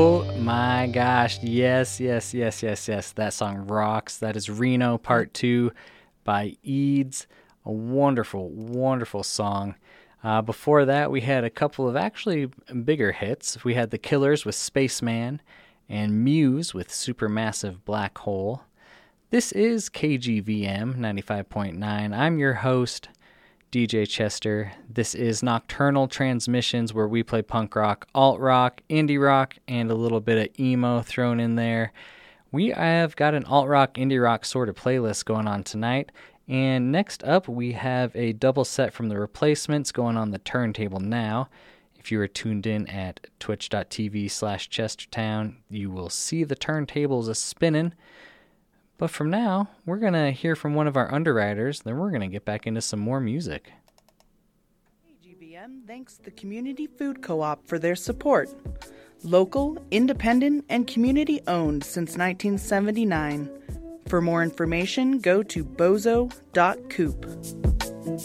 Oh my gosh, yes. That song rocks. That is Reno Part 2 by Eads. A wonderful, wonderful song. Before that, we had a couple of actually bigger hits. We had The Killers with Spaceman and Muse with Supermassive Black Hole. This is KGVM 95.9. I'm your host, DJ Chester. This is Nocturnal Transmissions, where we play punk rock, alt rock, indie rock, and a little bit of emo thrown in there. We have got an alt rock, indie rock sort of playlist going on tonight. And next up, we have a double set from The Replacements going on the turntable now. If you are tuned in at twitch.tv/Chestertown, you will see the turntables a-spinning. But from now, we're going to hear from one of our underwriters, then we're going to get back into some more music. KGVM thanks the Community Food Co-op for their support. Local, independent, and community-owned since 1979. For more information, go to bozo.coop.